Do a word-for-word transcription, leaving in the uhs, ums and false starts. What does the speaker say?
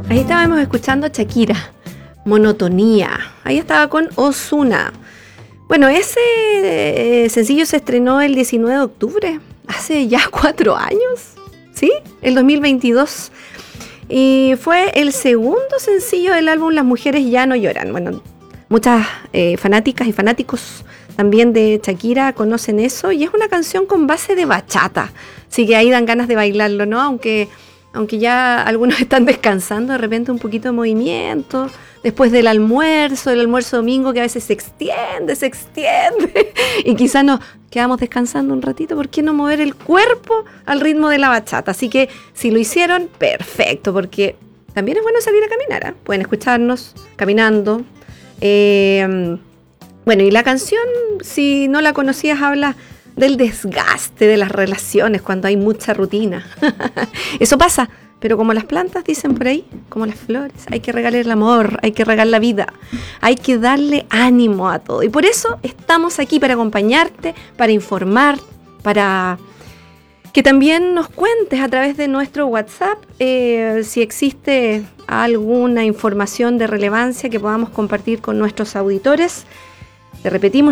Ahí estábamos escuchando Shakira, Monotonía. Ahí estaba con Ozuna. Bueno, ese eh, sencillo se estrenó el diecinueve de octubre, hace ya cuatro años, ¿sí? El dos mil veintidós. Y fue el segundo sencillo del álbum Las Mujeres Ya No Lloran. Bueno, muchas eh, fanáticas y fanáticos también de Shakira conocen eso. Y es una canción con base de bachata. Así que ahí dan ganas de bailarlo, ¿no? Aunque... Aunque ya algunos están descansando, de repente un poquito de movimiento, después del almuerzo, el almuerzo domingo que a veces se extiende, se extiende, y quizás nos quedamos descansando un ratito. ¿Por qué no mover el cuerpo al ritmo de la bachata? Así que si lo hicieron, perfecto, porque también es bueno salir a caminar, ¿eh? Pueden escucharnos caminando. Eh, bueno, y la canción, si no la conocías, habla del desgaste de las relaciones cuando hay mucha rutina. Eso pasa, pero como las plantas dicen por ahí, como las flores, hay que regalar el amor, hay que regar la vida, hay que darle ánimo a todo. Y por eso estamos aquí para acompañarte, para informar, para que también nos cuentes a través de nuestro WhatsApp eh, si existe alguna información de relevancia que podamos compartir con nuestros auditores. Te repetimos,